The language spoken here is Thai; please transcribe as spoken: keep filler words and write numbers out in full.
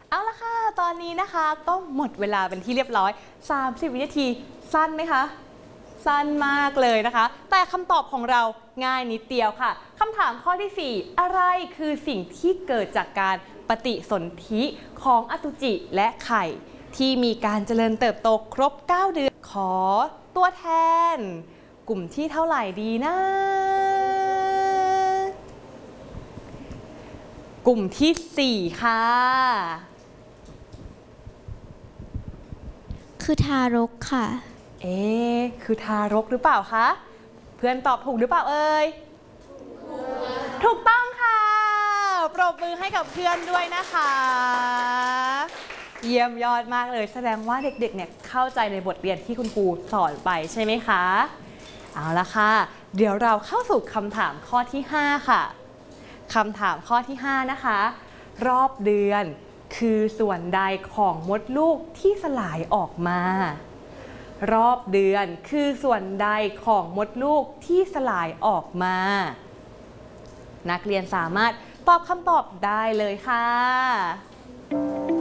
เอาละค่ะตอนนี้นะคะก็หมดเวลาเป็นที่เรียบร้อยสามสิบวินาทีสั้นไหมคะสั้นมากเลยนะคะแต่คำตอบของเราง่ายนิดเดียวค่ะคำถามข้อที่สี่อะไรคือสิ่งที่เกิดจากการปฏิสนธิของอสุจิและไข่ที่มีการเจริญเติบโตครบเก้าเดือนขอตัวแทนกลุ่มที่เท่าไหร่ดีนะกลุ่มที่สี่ค่ะคือทารกค่ะเอ๊ะคือทารกหรือเปล่าคะเพื่อนตอบถูกหรือเปล่าเอ่ยถูกต้องค่ะปรบมือให้กับเพื่อนด้วยนะคะเยี่ยมยอดมากเลยแสดงว่าเด็กๆเนี่ยเข้าใจในบทเรียนที่คุณครูสอนไปใช่ไหมคะเอาละค่ะเดี๋ยวเราเข้าสู่คำถามข้อที่ห้าค่ะคำถามข้อที่ห้านะคะรอบเดือนคือส่วนใดของมดลูกที่สลายออกมารอบเดือนคือส่วนใดของมดลูกที่สลายออกมานักเรียนสามารถตอบคำตอบได้เลยค่ะ